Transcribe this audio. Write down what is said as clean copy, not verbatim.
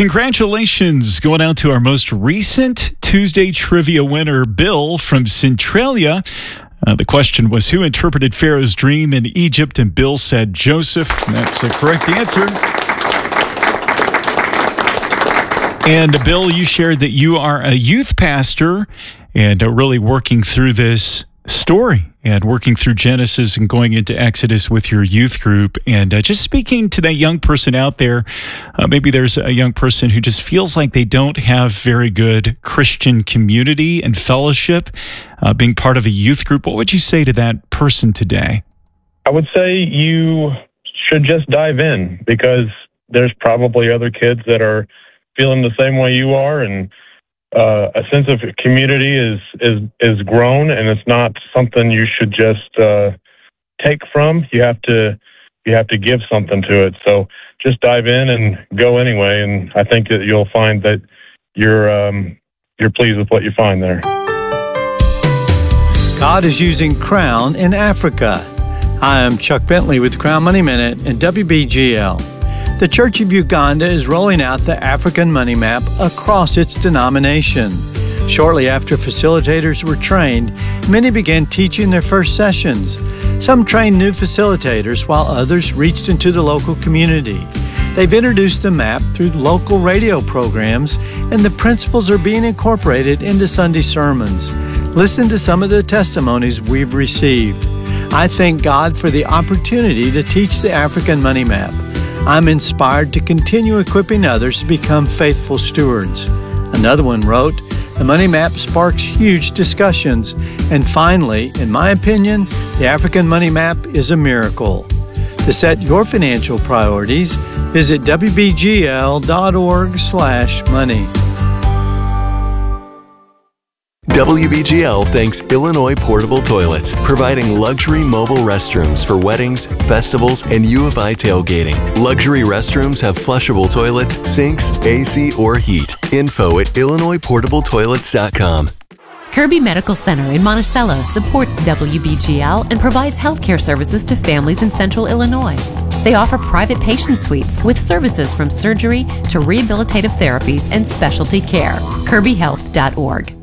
Congratulations going out to our most recent Tuesday trivia winner, Bill from Centralia. The question was, who interpreted Pharaoh's dream in Egypt? And Bill said Joseph. That's the correct answer. And Bill, you shared that you are a youth pastor and really working through this story and working through Genesis and going into Exodus with your youth group. And just speaking to that young person out there, maybe there's a young person who just feels like they don't have very good Christian community and fellowship, being part of a youth group. What would you say to that person today? I would say you should just dive in, because there's probably other kids that are feeling the same way you are, and a sense of community is grown, and it's not something you should just take from. You have to give something to it. So just dive in and go anyway, and I think that you'll find that you're pleased with what you find there. God is using Crown in Africa. Hi, I'm Chuck Bentley with Crown Money Minute and WBGL. The Church of Uganda is rolling out the African Money Map across its denomination. Shortly after facilitators were trained, many began teaching their first sessions. Some trained new facilitators, while others reached into the local community. They've introduced the map through local radio programs, and the principles are being incorporated into Sunday sermons. Listen to some of the testimonies we've received. I thank God for the opportunity to teach the African Money Map. I'm inspired to continue equipping others to become faithful stewards. Another one wrote, the Money Map sparks huge discussions. And finally, in my opinion, the African Money Map is a miracle. To set your financial priorities, visit wbgl.org/money. WBGL thanks Illinois Portable Toilets, providing luxury mobile restrooms for weddings, festivals, and U of I tailgating. Luxury restrooms have flushable toilets, sinks, AC, or heat. Info at IllinoisPortableToilets.com. Kirby Medical Center in Monticello supports WBGL and provides healthcare services to families in Central Illinois. They offer private patient suites with services from surgery to rehabilitative therapies and specialty care. KirbyHealth.org.